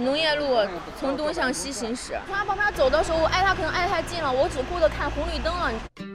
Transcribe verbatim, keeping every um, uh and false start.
农业路从东向西行驶。从他旁边走的时候，我挨他可能挨太近了，我只顾着看红绿灯了。